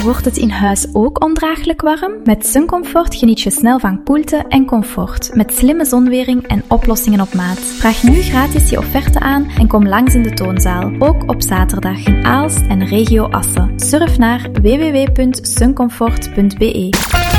Wordt het in huis ook ondraaglijk warm? Met Suncomfort geniet je snel van koelte en comfort. Met slimme zonwering en oplossingen op maat. Vraag nu gratis je offerte aan en kom langs in de toonzaal. Ook op zaterdag in Aalst en regio Assen. Surf naar www.suncomfort.be.